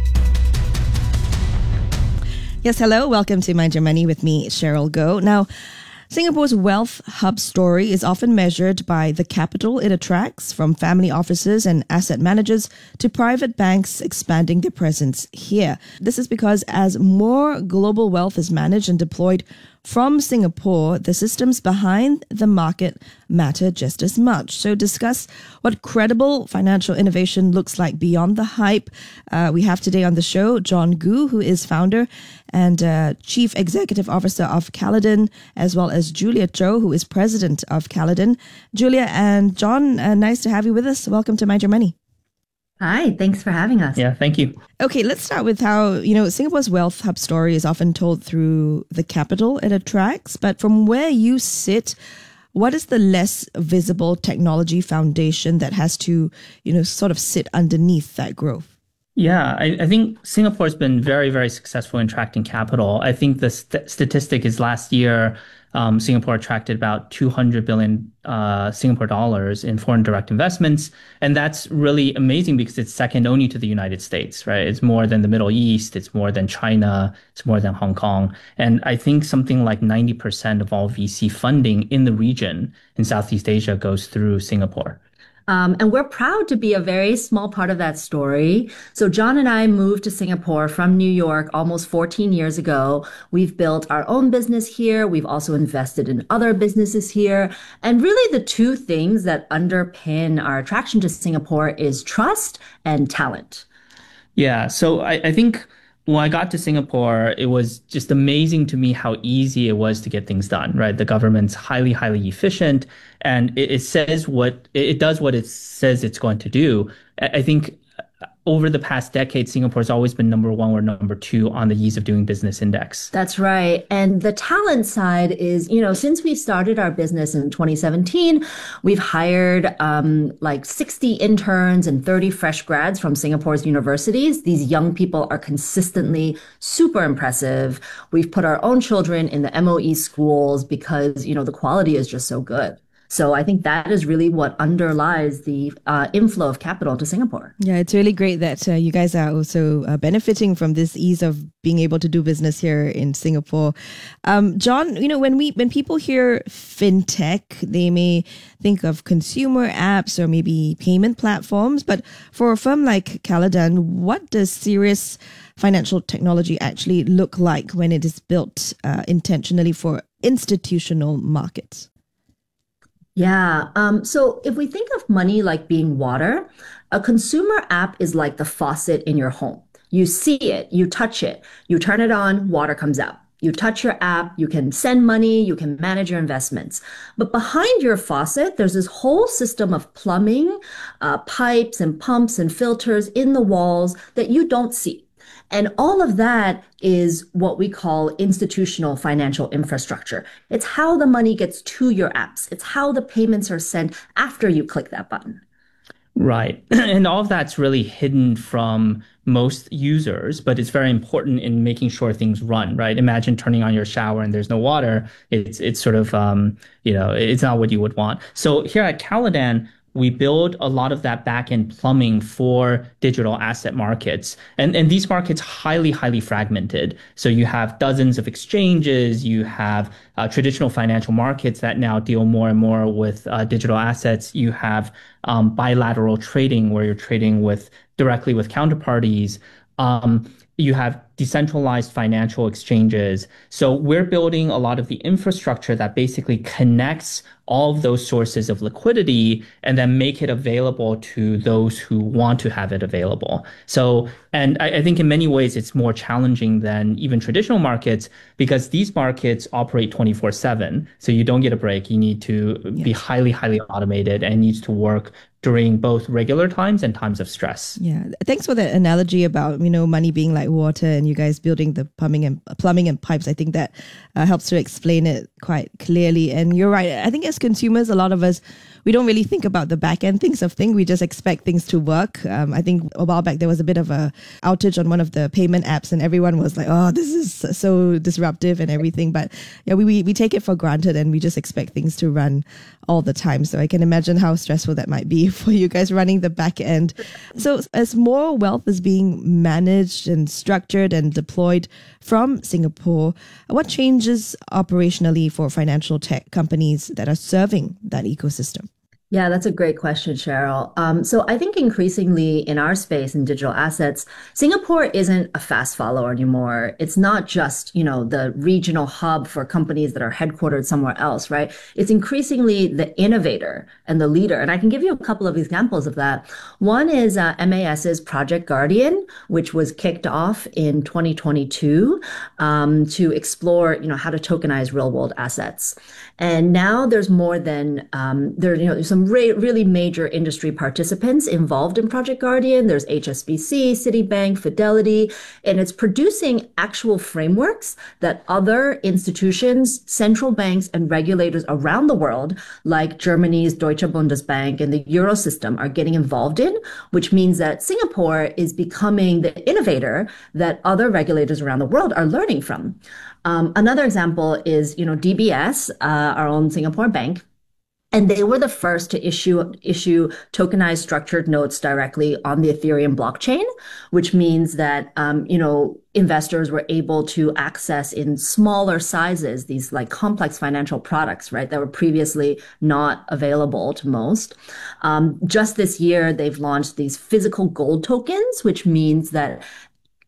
Yes, hello. Welcome to Mind Your Money with me, Cheryl Goh. Now, Singapore's wealth hub story is often measured by the capital it attracts from family offices and asset managers to private banks expanding their presence here. This is because as more global wealth is managed and deployed from Singapore, the systems behind the market matter just as much. So discuss what credible financial innovation looks like beyond the hype. We have today on the show John Gu, who is founder and Chief Executive Officer of Caledon, as well as Julia Cho, who is President of Caledon. Julia and John, nice to have you with us. Welcome to Mind Your Money. Hi, thanks for having us. Yeah, thank you. Okay, let's start with how, Singapore's wealth hub story is often told through the capital it attracts. But from where you sit, what is the less visible technology foundation that has to, sort of sit underneath that growth? Yeah, I think Singapore has been very, very successful in attracting capital. I think the statistic is last year, Singapore attracted about 200 billion Singapore dollars in foreign direct investments. And that's really amazing because it's second only to the United States, right? It's more than the Middle East. It's more than China. It's more than Hong Kong. And I think something like 90% of all VC funding in the region in Southeast Asia goes through Singapore. And we're proud to be a very small part of that story. So John and I moved to Singapore from New York almost 14 years ago. We've built our own business here. We've also invested in other businesses here. And really the two things that underpin our attraction to Singapore is trust and talent. Yeah. So I think when I got to Singapore, it was just amazing to me how easy it was to get things done, right? The government's highly, highly efficient, and it does what it says it's going to do. I think over the past decade, Singapore has always been number one or number two on the ease of doing business index. That's right. And the talent side is, since we started our business in 2017, we've hired like 60 interns and 30 fresh grads from Singapore's universities. These young people are consistently super impressive. We've put our own children in the MOE schools because, the quality is just so good. So I think that is really what underlies the inflow of capital to Singapore. Yeah, it's really great that you guys are also benefiting from this ease of being able to do business here in Singapore. John, when people hear fintech, they may think of consumer apps or maybe payment platforms. But for a firm like Caladan, what does serious financial technology actually look like when it is built intentionally for institutional markets? Yeah. So if we think of money like being water, a consumer app is like the faucet in your home. You see it, you touch it, you turn it on, water comes out. You touch your app, you can send money, you can manage your investments. But behind your faucet, there's this whole system of plumbing, pipes and pumps and filters in the walls that you don't see. And all of that is what we call institutional financial infrastructure. It's how the money gets to your apps. It's how the payments are sent after you click that button. Right. And all of that's really hidden from most users, but it's very important in making sure things run, right? Imagine turning on your shower and there's no water. It's sort of, it's not what you would want. So here at Caladan, we build a lot of that back-end plumbing for digital asset markets. And these markets highly, highly fragmented. So you have dozens of exchanges, you have traditional financial markets that now deal more and more with digital assets. You have bilateral trading where you're trading directly with counterparties. You have decentralized financial exchanges. So we're building a lot of the infrastructure that basically connects all of those sources of liquidity and then make it available to those who want to have it available. So, and I think in many ways it's more challenging than even traditional markets because these markets operate 24/7. So you don't get a break. You need to be highly, highly automated and it needs to work during both regular times and times of stress. Yeah. Thanks for that analogy about, money being like water and you guys building the plumbing and pipes. I think that helps to explain it quite clearly. And you're right. I think as consumers, a lot of us, we don't really think about the back end things. We just expect things to work. I think a while back, there was a bit of a outage on one of the payment apps and everyone was like, oh, this is so disruptive and everything. But yeah, we take it for granted and we just expect things to run all the time. So I can imagine how stressful that might be for you guys running the back end. So as more wealth is being managed and structured and deployed from Singapore, what changes operationally for financial tech companies that are serving that ecosystem? Yeah, that's a great question, Cheryl. So I think increasingly in our space in digital assets, Singapore isn't a fast follower anymore. It's not just, the regional hub for companies that are headquartered somewhere else, right? It's increasingly the innovator and the leader. And I can give you a couple of examples of that. One is MAS's Project Guardian, which was kicked off in 2022 to explore, how to tokenize real world assets. And now there's more than, there's some really major industry participants involved in Project Guardian. There's HSBC, Citibank, Fidelity, and it's producing actual frameworks that other institutions, central banks, and regulators around the world, like Germany's Deutsche Bundesbank and the Eurosystem, are getting involved in, which means that Singapore is becoming the innovator that other regulators around the world are learning from. Another example is, DBS, our own Singapore bank. And they were the first to issue tokenized structured notes directly on the Ethereum blockchain, which means that, investors were able to access in smaller sizes these like complex financial products, right, that were previously not available to most. Just this year, they've launched these physical gold tokens, which means that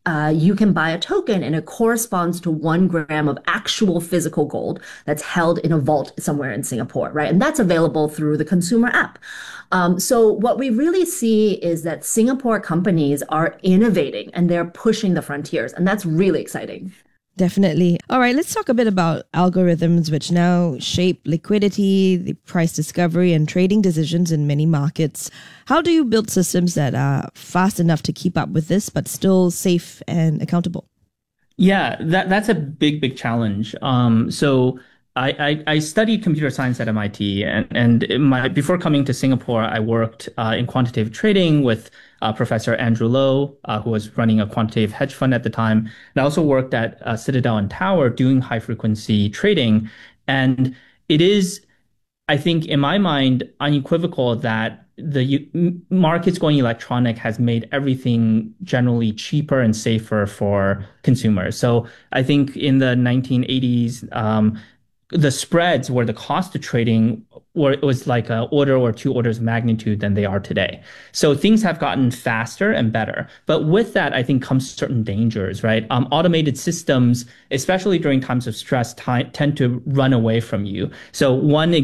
you can buy a token and it corresponds to 1 gram of actual physical gold that's held in a vault somewhere in Singapore, right? And that's available through the consumer app. So what we really see is that Singapore companies are innovating and they're pushing the frontiers, and that's really exciting. Definitely. All right, let's talk a bit about algorithms, which now shape liquidity, the price discovery, and trading decisions in many markets. How do you build systems that are fast enough to keep up with this, but still safe and accountable? Yeah, that's a big challenge. So I studied computer science at MIT, and before coming to Singapore, I worked in quantitative trading with Professor Andrew Lo, who was running a quantitative hedge fund at the time. And I also worked at Citadel and Tower doing high frequency trading. And it is, I think, in my mind, unequivocal that the markets going electronic has made everything generally cheaper and safer for consumers. So I think in the 1980s, the spreads where the cost of trading was like an order or 2 orders of magnitude than they are today. So things have gotten faster and better. But with that, I think comes certain dangers, right? Automated systems, especially during times of stress, tend to run away from you. So one